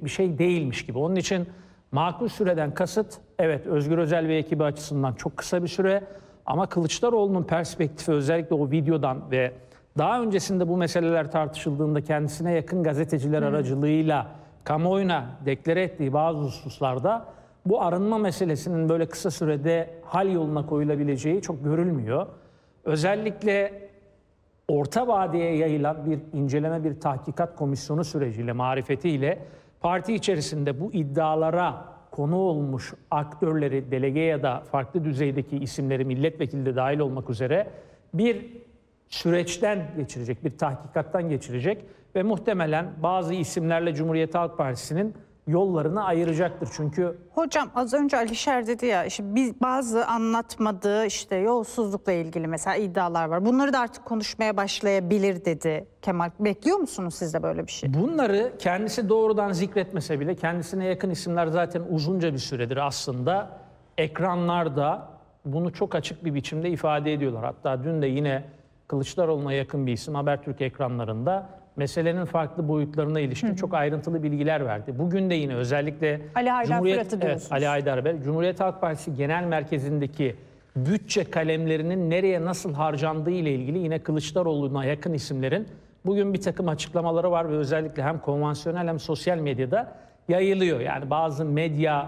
bir şey değilmiş gibi. Onun için makul süreden kasıt, evet, Özgür Özel ve ekibi açısından çok kısa bir süre, ama Kılıçdaroğlu'nun perspektifi özellikle o videodan ve daha öncesinde bu meseleler tartışıldığında kendisine yakın gazeteciler aracılığıyla kamuoyuna deklare ettiği bazı hususlarda bu arınma meselesinin böyle kısa sürede hal yoluna koyulabileceği çok görülmüyor. Özellikle orta vadeye yayılan bir inceleme, bir tahkikat komisyonu süreciyle, marifetiyle parti içerisinde bu iddialara konu olmuş aktörleri, delege ya da farklı düzeydeki isimleri, milletvekili de dahil olmak üzere bir süreçten geçirecek, bir tahkikattan geçirecek ve muhtemelen bazı isimlerle Cumhuriyet Halk Partisi'nin yollarını ayıracaktır. Çünkü hocam az önce Alişer dedi ya, işte bazı anlatmadığı işte yolsuzlukla ilgili mesela iddialar var. Bunları da artık konuşmaya başlayabilir dedi Kemal. Bekliyor musunuz siz de böyle bir şey? bunları kendisi doğrudan zikretmese bile kendisine yakın isimler zaten uzunca bir süredir aslında ekranlarda bunu çok açık bir biçimde ifade ediyorlar. Hatta dün de yine Kılıçdaroğlu'na yakın bir isim Habertürk ekranlarında meselenin farklı boyutlarına ilişkin çok ayrıntılı bilgiler verdi. Bugün de yine özellikle Ali Haydar Fırat'ı diyorsunuz. Ali Haydar Bey, Cumhuriyet Halk Partisi Genel Merkezi'ndeki bütçe kalemlerinin nereye nasıl harcandığı ile ilgili yine Kılıçdaroğlu'na yakın isimlerin bugün bir takım açıklamaları var ve özellikle hem konvansiyonel hem sosyal medyada yayılıyor. Yani bazı medya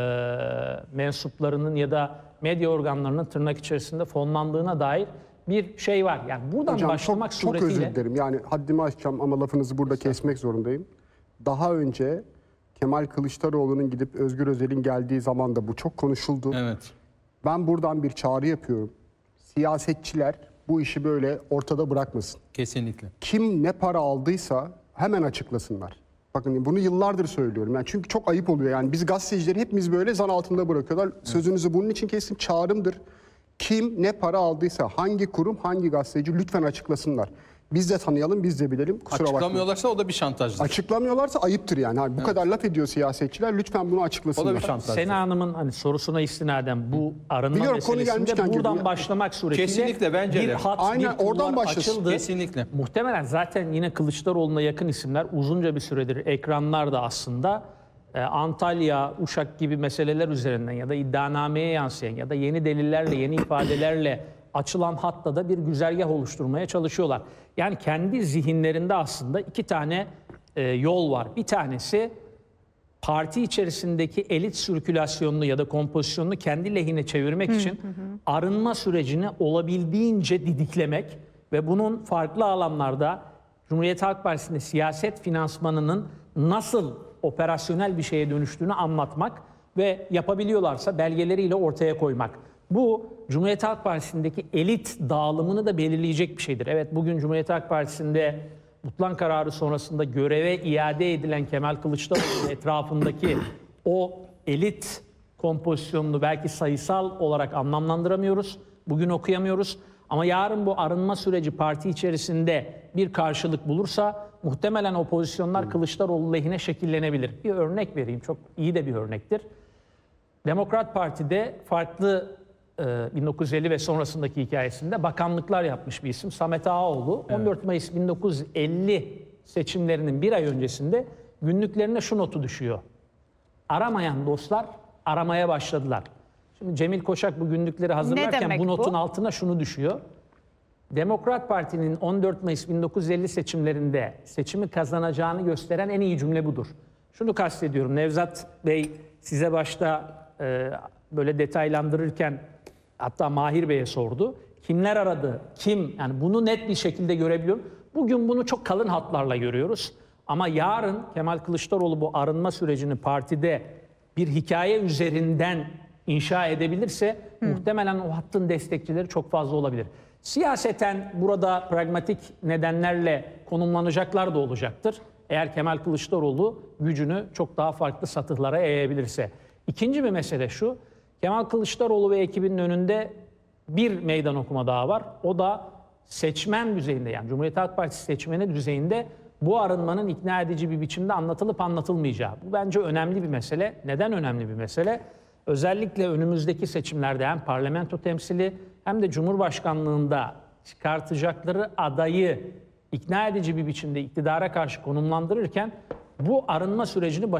mensuplarının ya da medya organlarının tırnak içerisinde fonlandığına dair bir şey var. Yani buradan Hocam, başlamak çok suretiyle... özür dilerim. Yani haddimi aşacağım ama lafınızı burada kesmek zorundayım. Daha önce Kemal Kılıçdaroğlu'nun gidip Özgür Özel'in geldiği zaman da bu çok konuşuldu. Evet. Ben buradan bir çağrı yapıyorum. Siyasetçiler bu işi böyle ortada bırakmasın. Kesinlikle. Kim ne para aldıysa hemen açıklasınlar. Bakın bunu yıllardır söylüyorum. Yani çünkü çok ayıp oluyor. Yani biz gazetecileri hepimiz böyle zan altında bırakıyorlar. Evet. Sözünüzü bunun için kestim. Çağrımdır. Kim ne para aldıysa, hangi kurum, hangi gazeteci lütfen açıklasınlar. Biz de tanıyalım, biz de bilelim. Kusura bakmayın. Açıklamıyorlarsa o da bir şantajdır. Açıklamıyorlarsa ayıptır yani. Hani bu kadar laf ediyor siyasetçiler. Lütfen bunu açıklasınlar. O da bir şantajdır. Sena Hanım'ın hani sorusuna istinaden bu arınma Biliyorum, konu meselesinde gelmişken buradan girdim. başlamak suretiyle Kesinlikle, bence bir de. hat, Aynen, bir kulvar oradan başlasın. açıldı. Kesinlikle. Muhtemelen zaten yine Kılıçdaroğlu'na yakın isimler uzunca bir süredir ekranlarda aslında Antalya, Uşak gibi meseleler üzerinden ya da iddianameye yansıyan ya da yeni delillerle, yeni ifadelerle açılan hatta da bir güzergah oluşturmaya çalışıyorlar. Yani kendi zihinlerinde aslında iki tane yol var. Bir tanesi parti içerisindeki elit sirkülasyonunu ya da kompozisyonunu kendi lehine çevirmek için arınma sürecini olabildiğince didiklemek ve bunun farklı alanlarda Cumhuriyet Halk Partisi'nde siyaset finansmanının nasıl operasyonel bir şeye dönüştüğünü anlatmak ve yapabiliyorlarsa belgeleriyle ortaya koymak. Bu Cumhuriyet Halk Partisi'ndeki elit dağılımını da belirleyecek bir şeydir. Evet, bugün Cumhuriyet Halk Partisi'nde Mutlan kararı sonrasında göreve iade edilen Kemal Kılıçdaroğlu'nun etrafındaki o elit kompozisyonunu belki sayısal olarak anlamlandıramıyoruz. Bugün okuyamıyoruz. Ama yarın bu arınma süreci parti içerisinde bir karşılık bulursa muhtemelen o pozisyonlar Kılıçdaroğlu lehine şekillenebilir. Bir örnek vereyim. Çok iyi de bir örnektir. Demokrat Parti'de farklı 1950 ve sonrasındaki hikayesinde bakanlıklar yapmış bir isim Samet Ağaoğlu. Evet. 14 Mayıs 1950 seçimlerinin bir ay öncesinde günlüklerine şu notu düşüyor. Aramayan dostlar aramaya başladılar. Şimdi Cemil Koşak bu günlükleri hazırlarken bu notun altına şunu düşüyor. Demokrat Parti'nin 14 Mayıs 1950 seçimlerinde seçimi kazanacağını gösteren en iyi cümle budur. Şunu kastediyorum. Nevzat Bey size başta böyle detaylandırırken hatta Mahir Bey'e sordu. Kimler aradı? Kim? Yani bunu net bir şekilde görebiliyorum. Bugün bunu çok kalın hatlarla görüyoruz. Ama yarın Kemal Kılıçdaroğlu bu arınma sürecini partide bir hikaye üzerinden inşa edebilirse muhtemelen o hattın destekçileri çok fazla olabilir. Siyaseten burada pragmatik nedenlerle konumlanacaklar da olacaktır. Eğer Kemal Kılıçdaroğlu gücünü çok daha farklı satıhlara yayabilirse. İkinci bir mesele şu. Kemal Kılıçdaroğlu ve ekibinin önünde bir meydan okuma daha var. O da seçmen düzeyinde, yani Cumhuriyet Halk Partisi seçmeni düzeyinde bu arınmanın ikna edici bir biçimde anlatılıp anlatılmayacağı. Bu bence önemli bir mesele. Neden önemli bir mesele? Özellikle önümüzdeki seçimlerde hem parlamento temsili hem de Cumhurbaşkanlığında çıkartacakları adayı ikna edici bir biçimde iktidara karşı konumlandırırken bu arınma sürecini